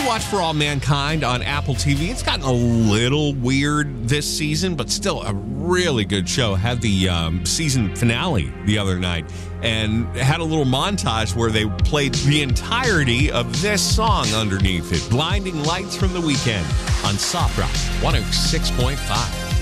watch For All Mankind on Apple TV. It's gotten a little weird this season, but still a really good show. Had the season finale the other night and had a little montage where they played the entirety of this song underneath it. Blinding Lights from the Weekend on Soft Rock 106.5.